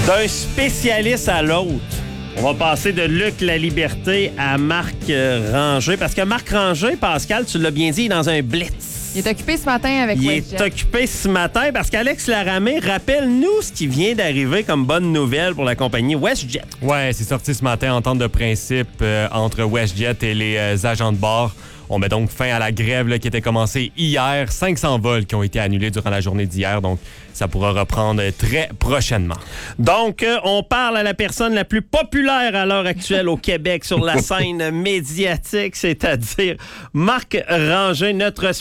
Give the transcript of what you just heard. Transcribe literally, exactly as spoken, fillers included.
D'un spécialiste à l'autre. On va passer de Luc Laliberté à Marc Ranger. Parce que Marc Ranger, Pascal, tu l'as bien dit, il est dans un blitz. Il est occupé ce matin avec Il WestJet. est occupé ce matin parce qu'Alex Laramé, rappelle-nous ce qui vient d'arriver comme bonne nouvelle pour la compagnie WestJet. Ouais, c'est sorti ce matin, entente de principe euh, entre WestJet et les euh, agents de bord. On met donc fin à la grève là, qui était commencée hier. cinq cents vols qui ont été annulés durant la journée d'hier. Donc, ça pourra reprendre très prochainement. Donc, euh, on parle à la personne la plus populaire à l'heure actuelle au Québec sur la scène médiatique, c'est-à-dire Marc Ranger, notre